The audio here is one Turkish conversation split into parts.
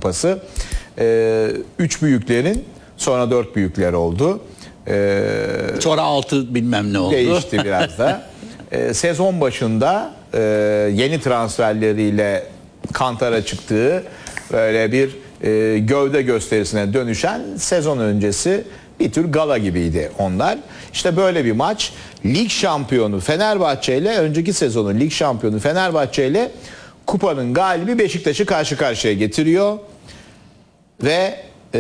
Kupası. 3 büyüklerin sonra 4 büyükler oldu. Sonra 6 bilmem ne oldu. Değişti biraz da. Sezon başında yeni transferleriyle kantara çıktığı böyle bir gövde gösterisine dönüşen sezon öncesi bir tür gala gibiydi onlar. İşte böyle bir maç. Lig şampiyonu Fenerbahçe ile önceki sezonun lig şampiyonu Fenerbahçe ile kupanın galibi Beşiktaş'ı karşı karşıya getiriyor. Ve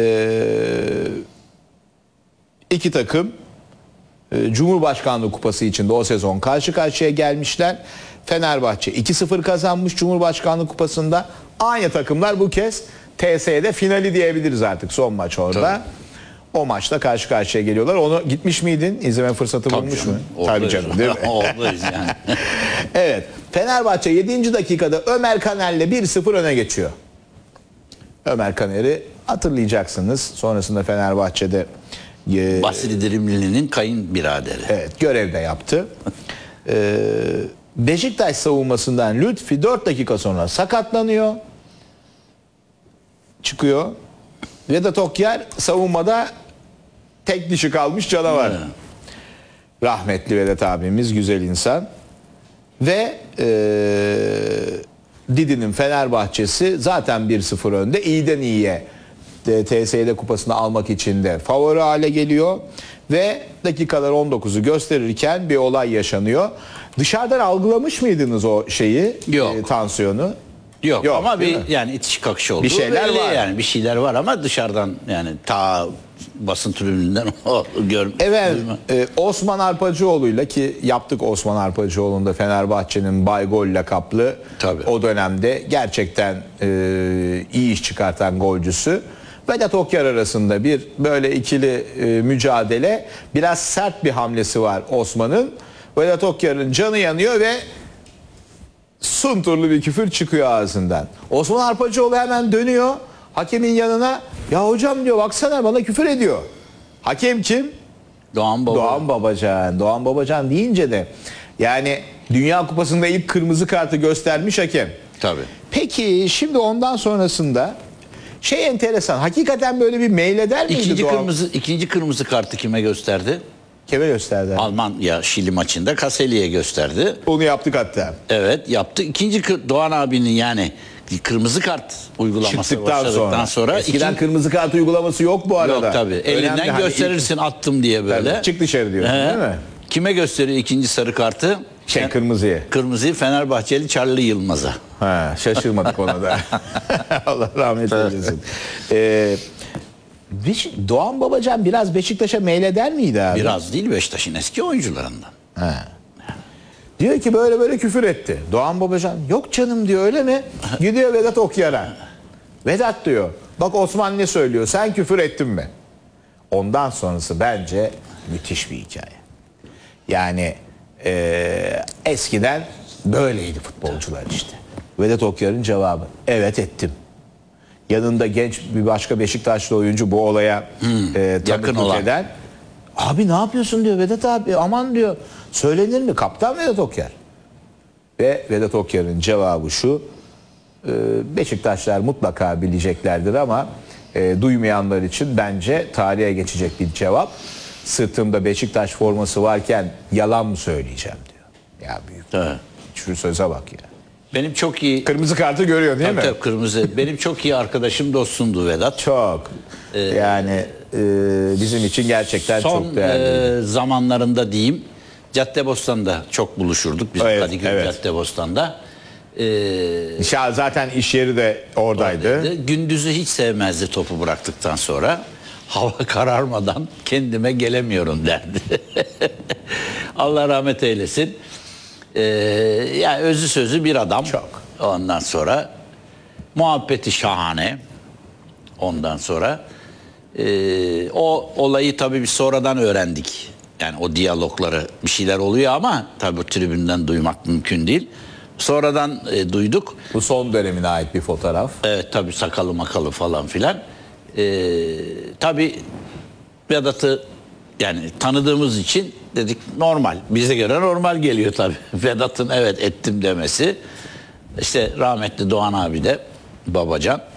iki takım Cumhurbaşkanlığı Kupası içinde o sezon karşı karşıya gelmişler. Fenerbahçe 2-0 kazanmış Cumhurbaşkanlığı Kupası'nda. Aynı takımlar bu kez TSE'de finali diyebiliriz artık, son maç orada. Tabii. O maçta karşı karşıya geliyorlar. Onu gitmiş miydin? İzleme fırsatı bulmuş mu? Tabii canım, değil mi? Oradayız yani. Evet. Fenerbahçe 7. dakikada Ömer Kaner'le 1-0 öne geçiyor. Ömer Kaner'i hatırlayacaksınız. Sonrasında Fenerbahçe'de Basri Dirimli'nin kayınbiraderi. Evet, görevde yaptı. Beşiktaş savunmasından Lütfi 4 dakika sonra sakatlanıyor. Çıkıyor. Vedat Okyar savunmada tek dişi kalmış canavar. Rahmetli Vedat abimiz, güzel insan. Ve Didi'nin Fenerbahçe'si zaten 1-0 önde. İyiden iyiye TSE'de kupasını almak için de favori hale geliyor. Ve dakikalar 19'u gösterirken bir olay yaşanıyor. Dışarıdan algılamış mıydınız o şeyi? Yok. Tansiyonu? Yok ama bir yani itiş kakışı oldu. Bir şeyler var. Yani bir şeyler var ama dışarıdan yani ta basın tribününden görmüyorum. Evet, Osman Arpacıoğlu'yla, ki yaptık Osman Arpacıoğlu'nda Fenerbahçe'nin Baygol lakaplı, tabii, o dönemde gerçekten iyi iş çıkartan golcüsü. Vedat Okyar arasında bir böyle ikili mücadele, biraz sert bir hamlesi var Osman'ın. Vedat Okyar'ın canı yanıyor ve sunturlu bir küfür çıkıyor ağzından. Osman Arpacıoğlu hemen dönüyor hakemin yanına. Ya hocam diyor, baksana bana küfür ediyor. Hakem kim? Doğan Baba. Doğan Babacan. Doğan Babacan deyince de yani Dünya Kupası'nda ilk kırmızı kartı göstermiş hakem. Tabii. Peki şimdi ondan sonrasında şey enteresan. Hakikaten böyle bir meyleder miydi Doğan? İkinci kırmızı kartı kime gösterdi? Kime gösterdi? Almanya Şili maçında Kaseli'ye gösterdi. Onu yaptık hatta. Evet, yaptı. Doğan abinin yani kırmızı kart uygulaması çıktıktan başladıktan sonra eskiden kırmızı kart uygulaması yok bu arada. Yok tabii. Elinden önemli, gösterirsin hani attım diye böyle. Tabii, çık dışarı diyorsun, değil mi? Kime gösteriyor ikinci sarı kartı? Kırmızıya. Kırmızıyı Fenerbahçeli Charlie Yılmaz'a. Ha, şaşırmadık ona da. Allah rahmet eylesin. Doğan Babacan biraz Beşiktaş'a meyleder miydi abi? Biraz değil, Beşiktaş'ın eski oyuncularından. Ha. Diyor ki böyle böyle küfür etti. Doğan Babacan yok canım diyor, öyle mi? Gidiyor Vedat Okyar'a. Vedat diyor, bak Osman ne söylüyor, sen küfür ettin mi? Ondan sonrası bence müthiş bir hikaye. Yani eskiden böyleydi futbolcular işte. Vedat Okyar'ın cevabı evet ettim. Yanında genç bir başka Beşiktaşlı oyuncu bu olaya tanıklık eden. Abi ne yapıyorsun diyor Vedat abi, aman diyor, söylenir mi? Kaptan Vedat Okyar. Ve Vedat Okyar'ın cevabı şu: Beşiktaşlar mutlaka bileceklerdir ama duymayanlar için bence tarihe geçecek bir cevap. Sırtımda Beşiktaş forması varken yalan mı söyleyeceğim diyor. Ya büyük. Evet. Şu söze bak ya. Benim çok iyi... Kırmızı kartı görüyor değil mi? Tabii kırmızı. Benim çok iyi arkadaşım, dostumdu Vedat. Çok. Yani bizim için gerçekten çok değerli. Son zamanlarında diyeyim, Caddebostan'da çok buluşurduk. Biz Kadıköy Caddebostan'da. Zaten iş yeri de oradaydı. Gündüzü hiç sevmezdi topu bıraktıktan sonra. Hava kararmadan kendime gelemiyorum derdi. Allah rahmet eylesin. Yani özü sözü bir adam. Çok. Ondan sonra muhabbeti şahane. Ondan sonra o olayı tabii biz sonradan öğrendik. Yani o diyalogları, bir şeyler oluyor ama tabii tribünden duymak mümkün değil. Sonradan duyduk. Bu son dönemine ait bir fotoğraf. Evet tabii, sakalı makalı falan filan. Tabii Vedat'ı yani tanıdığımız için dedik normal. Bize göre normal geliyor tabii. Vedat'ın evet ettim demesi. İşte rahmetli Doğan abi de, Babacan,